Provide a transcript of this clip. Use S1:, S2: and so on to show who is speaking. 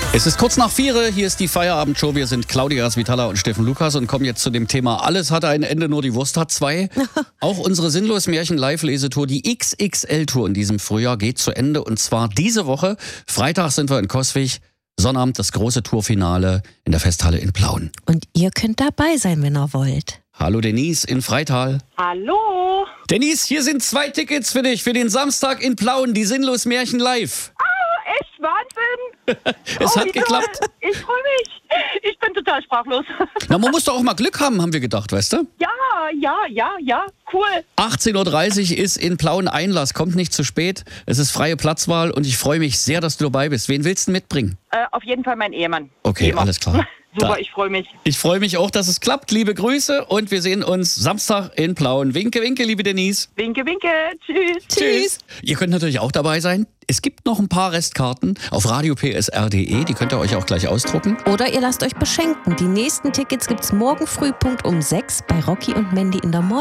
S1: Es ist kurz nach 4, hier ist die Feierabendshow. Wir sind Claudia Svitala und Steffen Lukas und kommen jetzt zu dem Thema Alles hat ein Ende, nur die Wurst hat zwei. Auch unsere Sinnlos-Märchen-Live-Lesetour, die XXL-Tour in diesem Frühjahr geht zu Ende. Und zwar diese Woche. Freitag sind wir in Coswig, Sonnabend das große Tourfinale in der Festhalle in Plauen.
S2: Und ihr könnt dabei sein, wenn ihr wollt.
S1: Hallo Denise in Freital.
S3: Hallo.
S1: Denise, hier sind 2 Tickets für dich für den Samstag in Plauen, die Sinnlos-Märchen live.
S3: Echt Wahnsinn.
S1: Es hat
S3: wie
S1: geklappt.
S3: toll. Ich freue mich. Ich bin total sprachlos.
S1: Na, man muss doch auch mal Glück haben, haben wir gedacht, weißt du?
S3: Ja. Cool.
S1: 18.30 Uhr ist in Plauen Einlass, kommt nicht zu spät. Es ist freie Platzwahl und ich freue mich sehr, dass du dabei bist. Wen willst du mitbringen?
S3: Auf jeden Fall mein Ehemann.
S1: Okay,
S3: Immer.
S1: alles klar.
S3: Super,
S1: Da.
S3: ich freue mich.
S1: Ich freue mich auch, dass es klappt. Liebe Grüße und wir sehen uns Samstag in Plauen. Winke, winke, liebe Denise.
S3: Winke, winke. Tschüss.
S1: Tschüss. Ihr könnt natürlich auch dabei sein. Es gibt noch ein paar Restkarten auf radiopsr.de. Die könnt ihr euch auch gleich ausdrucken.
S2: Oder ihr lasst euch beschenken. Die nächsten Tickets gibt's morgen früh Punkt um 6 bei Rocky und Mandy in der Morning.